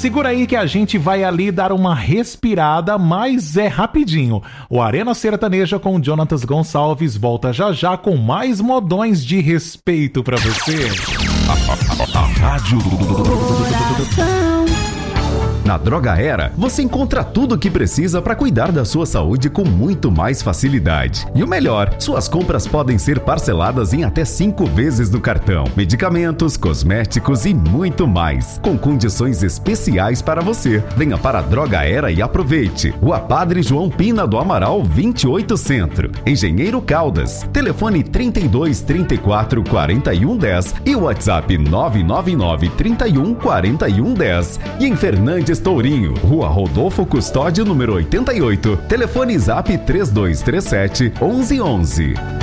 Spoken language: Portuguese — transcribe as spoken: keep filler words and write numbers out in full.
Segura aí que a gente vai ali dar uma respirada, mas é rapidinho. O Arena Sertaneja com Jonatas Gonçalves volta já já com mais modões de respeito pra você. A Rádio Na Droga Era, você encontra tudo o que precisa para cuidar da sua saúde com muito mais facilidade. E o melhor, suas compras podem ser parceladas em até cinco vezes no cartão. Medicamentos, cosméticos e muito mais, com condições especiais para você. Venha para a Droga Era e aproveite. Rua Padre João Pina do Amaral, vinte e oito Centro. Engenheiro Caldas. Telefone trinta e dois, trinta e quatro, quarenta e um, dez e o WhatsApp nove nove nove, trinta e um, quarenta e um, dez. E em Fernandes Tourinho, Rua Rodolfo Custódio, número oitenta e oito. Telefone Zap três dois três sete, onze onze.